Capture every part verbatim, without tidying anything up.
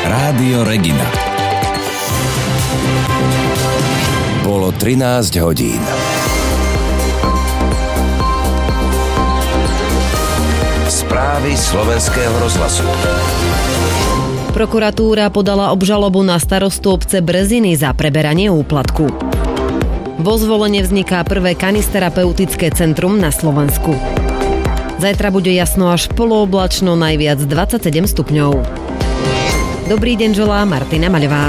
Rádio Regina. Bolo trinásť hodín. Správy slovenského rozhlasu. Prokuratúra podala obžalobu na starostu obce Breziny za preberanie úplatku. Vo Zvolene vzniká prvé kanisterapeutické centrum na Slovensku. Zajtra bude jasno až polooblačno, najviac dvadsaťsedem stupňov. Dobrý deň, želá Martina Maľová.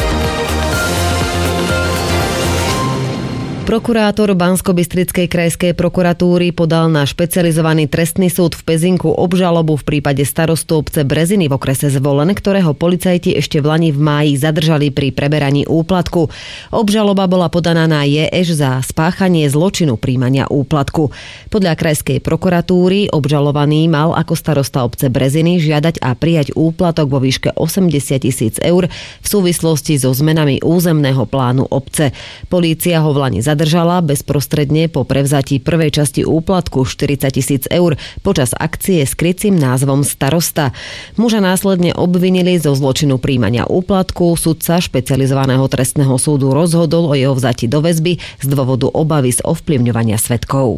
Prokurátor Banskobystrickej krajskej prokuratúry podal na špecializovaný trestný súd v Pezinku obžalobu v prípade starostu obce Breziny v okrese Zvolen, ktorého policajti ešte v lani v máji zadržali pri preberaní úplatku. Obžaloba bola podaná na jé eš za spáchanie zločinu príjmania úplatku. Podľa krajskej prokuratúry obžalovaný mal ako starosta obce Breziny žiadať a prijať úplatok vo výške osemdesiat tisíc eur v súvislosti so zmenami územného plánu obce. Polícia ho v lani zadržala bezprostredne po prevzatí prvej časti úplatku štyridsať tisíc eur počas akcie s krycím názvom Starosta. Muža následne obvinili zo zločinu príjmania úplatku. Sudca špecializovaného trestného súdu rozhodol o jeho vzati do väzby z dôvodu obavy z ovplyvňovania svedkov.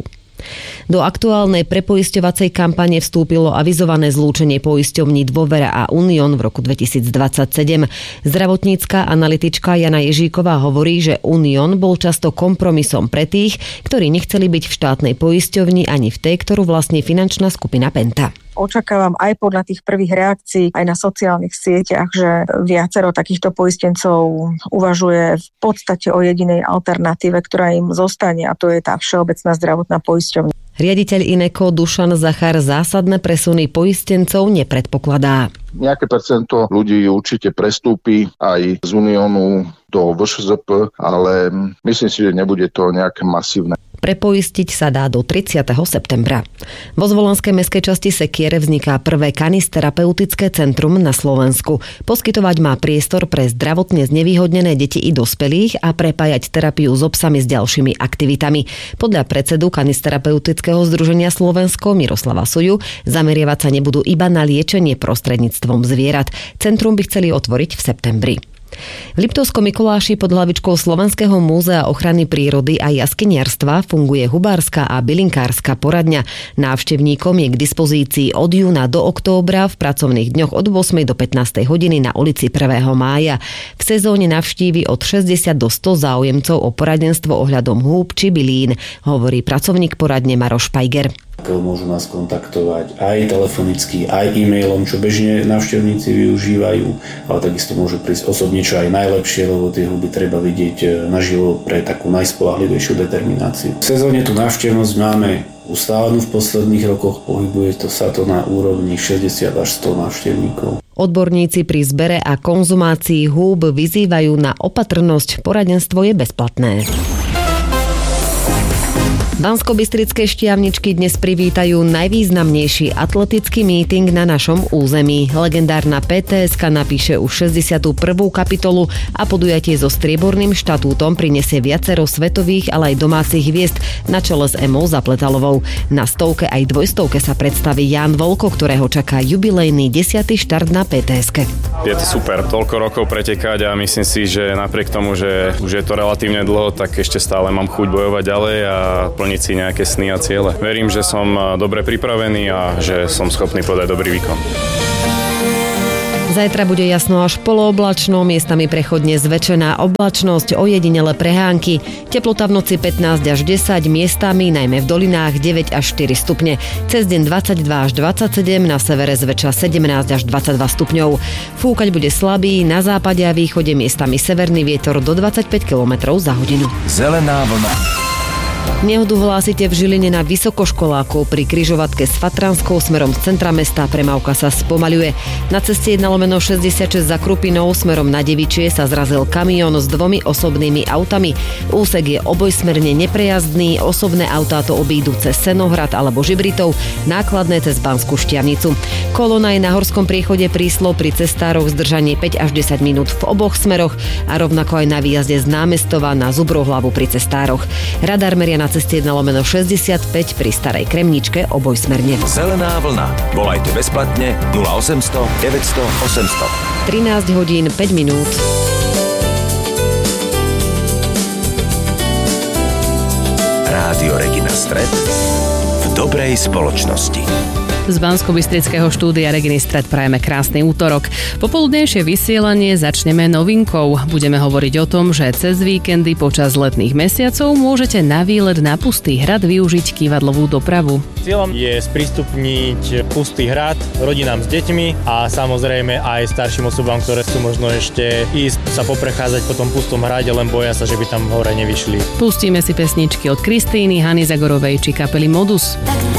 Do aktuálnej prepoisťovacej kampane vstúpilo avizované zlúčenie poisťovní Dôvera a Unión v roku dvetisícdvadsaťsedem. Zdravotnícka analytička Jana Ježíková hovorí, že Unión bol často kompromisom pre tých, ktorí nechceli byť v štátnej poisťovni ani v tej, ktorú vlastní finančná skupina Penta. Očakávam aj podľa tých prvých reakcií aj na sociálnych sieťach, že viacero takýchto poistencov uvažuje v podstate o jedinej alternatíve, ktorá im zostane, a to je tá Všeobecná zdravotná poisťovňa. Riaditeľ Ineko Dušan Zachar zásadné presuny poistencov nepredpokladá. Nejaké percento ľudí určite prestúpi aj z Uniónu do vé š zet pé, ale myslím si, že nebude to nejaké masívne. Prepoistiť sa dá do tridsiateho septembra. Vo Zvolenskej mestskej časti Sekiere vzniká prvé kanisterapeutické centrum na Slovensku. Poskytovať má priestor pre zdravotne znevýhodnené deti i dospelých a prepájať terapiu s psami s ďalšími aktivitami. Podľa predsedu kanisterapeutického združenia Slovensko Miroslava Suju zameriavať sa nebudú iba na liečenie prostredníctvom zvierat. Centrum by chceli otvoriť v septembri. V Liptovskom Mikuláši pod hlavičkou Slovenského múzea ochrany prírody a jaskyniarstva funguje hubárska a bylinkárska poradňa. Návštevníkom je k dispozícii od júna do októbra v pracovných dňoch od ôsmej do pätnástej hodiny na ulici prvého mája. V sezóne navštívi od šesťdesiat do sto záujemcov o poradenstvo ohľadom húb či bylín, hovorí pracovník poradne Maroš Pajger. Môžu nás kontaktovať aj telefonicky, aj e-mailom, čo bežne návštevníci využívajú, ale takisto môžu prísť osobne, čo aj najlepšie, lebo tie huby treba vidieť naživo pre takú najspoľahlivejšiu determináciu. V sezóne tú návštevnosť máme ustálenú v posledných rokoch, pohybuje to sa to na úrovni šesťdesiat až sto návštevníkov. Odborníci pri zbere a konzumácii húb vyzývajú na opatrnosť, poradenstvo je bezplatné. Banskobystrické Štiavničky dnes privítajú najvýznamnejší atletický míting na našom území. Legendárna pé té eska napíše už šesťdesiatu prvú kapitolu a podujatie so strieborným štatútom prinesie viacero svetových, ale aj domácich hviezd na čele s Emou Zapletalovou. Na stovke aj dvojstovke sa predstaví Ján Volko, ktorého čaká jubilejný desiaty štart na pé té eske. Je to super, toľko rokov pretekať a myslím si, že napriek tomu, že už je to relatívne dlho, tak ešte stále mám chuť bojovať ďalej a plniť si nejaké sny a ciele. Verím, že som dobre pripravený a že som schopný podať dobrý výkon. Zajtra bude jasno až polooblačno, miestami prechodne zväčšená oblačnosť, ojedinele prehánky. Teplota v noci pätnásť až desať, miestami, najmä v dolinách deväť až štyri stupne. Cez deň dvadsaťdva až dvadsaťsedem, na severe zväčša sedemnásť až dvadsaťdva stupňov. Fúkať bude slabý, na západe a východe miestami severný vietor do dvadsaťpäť kilometrov za hodinu. Zelená vlna. Nehodu hlásite v Žiline na vysokoškolákov pri križovatke s Fatranskou smerom z centra mesta. Premávka sa spomaľuje. Na ceste jedna lomeno šesťdesiatšesť za Krupinou smerom na Devičie sa zrazil kamión s dvomi osobnými autami. Úsek je obojsmerne neprejazdný, osobné autá to obídu cez Senohrad alebo Žibritov, nákladné cez Banskú Štiavnicu. Kolona je na Horskom priechode Príslo pri cestároch zdržanie päť až desať minút v oboch smeroch a rovnako aj na výjazde z Námestova na Zubrohlavu pri cestároch. Radar meria na ceste jedna lomeno šesťdesiatpäť pri Starej Kremničke obojsmerne. Zelená vlna. Volajte bezplatne nula osemsto deväťsto osemsto. trinásť hodín päť minút. Rádio Regina Stred v dobrej spoločnosti. Z Banskobystrického štúdia Reginy Stred prajeme krásny útorok. Popoludnejšie vysielanie začneme novinkou. Budeme hovoriť o tom, že cez víkendy počas letných mesiacov môžete na výlet na Pustý hrad využiť kývadlovú dopravu. Cieľom je sprístupniť Pustý hrad rodinám s deťmi a samozrejme aj starším osobám, ktoré sú možno ešte ísť sa poprechádzať po tom Pustom hrade, len boja sa, že by tam hore nevyšli. Pustíme si pesničky od Kristíny, Hany Zagorovej či kapely Modus.